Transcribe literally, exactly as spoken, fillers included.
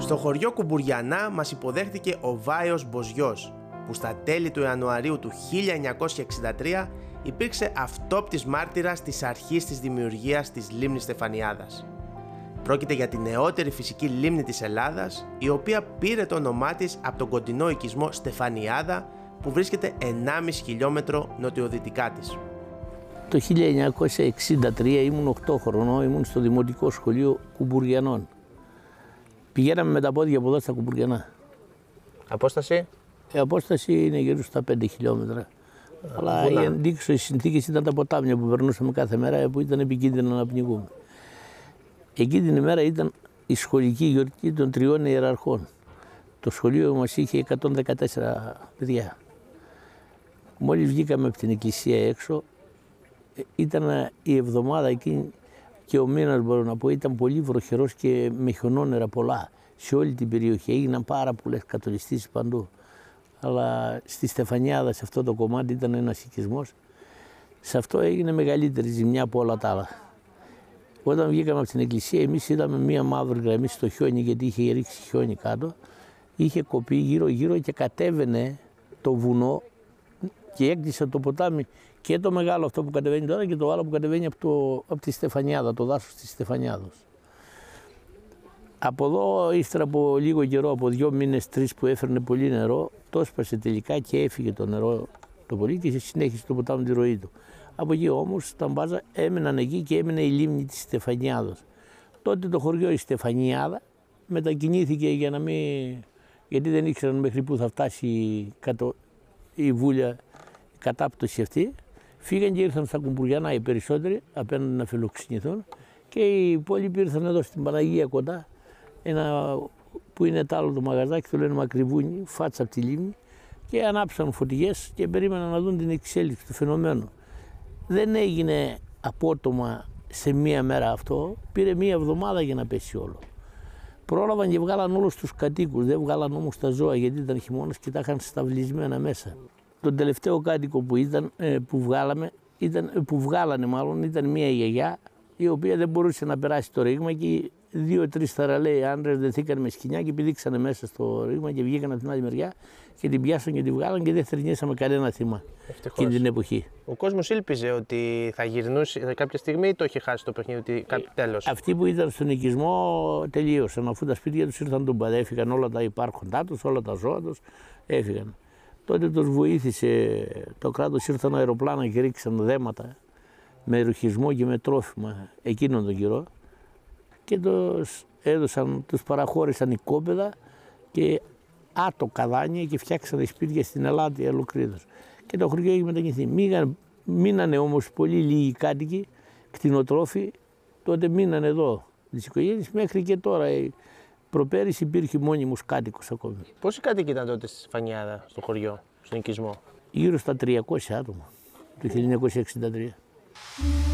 Στο χωριό Κουμπουριανά μας υποδέχτηκε ο Βάιος Μποζιός, που στα τέλη του Ιανουαρίου του χίλια εννιακόσια εξήντα τρία υπήρξε αυτόπτης μάρτυρας της αρχής της δημιουργίας της λίμνης Στεφανιάδας. Πρόκειται για τη νεότερη φυσική λίμνη της Ελλάδας, η οποία πήρε το όνομά της από τον κοντινό οικισμό Στεφανιάδα, που βρίσκεται ενάμιση χιλιόμετρο νοτιοδυτικά της. Το χίλια εννιακόσια εξήντα τρία ήμουν οκτώ χρονών, ήμουν στο Δημοτικό Σχολείο Κουμπουριανών. Πηγαίναμε με τα πόδια από εδώ στα Κουμπουριανά. Απόσταση? Η απόσταση είναι γύρω στα πέντε χιλιόμετρα. Α, αλλά βουλά. οι ενδείξεις, οι συνθήκες ήταν τα ποτάμια που περνούσαμε κάθε μέρα, που ήταν επικίνδυνο να πνιγούμε. Εκείνη την ημέρα ήταν η σχολική γιορτή των τριών ιεραρχών. Το σχολείο μας είχε εκατόν δεκατέσσερα παιδιά. Μόλις βγήκαμε από την εκκλησία έξω, ήταν η εβδομάδα εκείνη και ο μήνας, μπορώ να πω, ήταν πολύ βροχερός και με χιονόνερα πολλά σε όλη την περιοχή. Έγιναν πάρα πολλές κατολιστήσεις παντού. Αλλά στη Στεφανιάδα, σε αυτό το κομμάτι, ήταν ένας οικισμός. Σε αυτό έγινε μεγαλύτερη ζημιά από όλα τα άλλα. Όταν βγήκαμε από την εκκλησία, εμείς είδαμε μία μαύρη γραμμή στο χιόνι, γιατί είχε ρίξει χιόνι κάτω. Είχε κοπεί γύρω-γύρω και κατέβαινε το βουνό και έκτισε το ποτάμι, και το μεγάλο αυτό που κατεβαίνει τώρα και το άλλο που κατεβαίνει από, το, από τη Στεφανιάδα, το δάσος της Στεφανιάδος. Από εδώ, ύστερα από λίγο καιρό, από δύο μήνες, τρεις που έφερνε πολύ νερό, το έσπασε τελικά και έφυγε το νερό το πολύ και συνέχισε το ποτάμι τη ροή του. Από εκεί όμως τα μπάζα έμεναν εκεί και έμενε η λίμνη της Στεφανιάδος. Τότε το χωριό η Στεφανιάδα μετακινήθηκε για να μην... γιατί δεν ήξεραν μέχρι πού θα φτάσει η, κατω... η βούλια, η κατάπτωση αυτή. Φύγαν και ήρθαν στα Κουμπουριανά οι περισσότεροι απέναντι να φιλοξενηθούν, και οι υπόλοιποι ήρθαν εδώ στην Παναγία κοντά, ένα που είναι τ' άλλο το μαγαζάκι, το λένε Μακριβούνι, φάτσα από τη λίμνη, και ανάψαν φωτιές και περίμεναν να δουν την εξέλιξη του φαινομένου. Δεν έγινε απότομα σε μία μέρα αυτό, πήρε μία εβδομάδα για να πέσει όλο. Πρόλαβαν και βγάλαν όλους τους κατοίκους, δεν βγάλαν όμως τα ζώα γιατί ήταν χειμώνας και τα είχαν σταυλισμένα μέσα. Τον τελευταίο κάτοικο που, ήταν, που, βγάλαμε, ήταν, που βγάλανε μάλλον ήταν μία γιαγιά, η οποία δεν μπορούσε να περάσει το ρήγμα, και δύο-τρεις θαραλέοι άντρες δεθήκαν με σκοινιά και πηδήξανε μέσα στο ρήγμα και βγήκαν από την άλλη μεριά και την πιάσαν και την βγάλαν, και δεν θρηνήσαμε κανένα θύμα εκείνη την εποχή. Ο κόσμος ήλπιζε ότι θα γυρνούσε κάποια στιγμή, ή το είχε χάσει το παιχνίδι, ότι τέλος? Αυτοί που ήταν στον οικισμό τελείωσαν, αφού τα σπίτια τους ήρθαν τον παδέ, έφυγαν όλα τα υπάρχοντά τους, όλα τα ζώα τους έφυγαν. Τότε τους βοήθησε το κράτος, ήρθαν αεροπλάνα και ρίξαν δέματα με ρουχισμό και με τρόφιμα εκείνον τον καιρό, και τους έδωσαν, τους παραχώρησαν οικόπεδα και άτοκα δάνεια και φτιάξανε σπίτια στην Ελλάδα ολοκλήρως. Και το χωριό έχει μετακινηθεί. Μήγαν, μείνανε όμως πολύ λίγοι κάτοικοι, κτηνοτρόφοι, τότε μείνανε εδώ τις οικογένειες μέχρι και τώρα. Προπέρυσι υπήρχε μόνιμος κάτοικος ακόμη. Πόσοι κάτοικοι ήταν τότε στη Στεφανιάδα, στο χωριό, στον οικισμό? Γύρω στα τριακόσια άτομα, το χίλια εννιακόσια εξήντα τρία.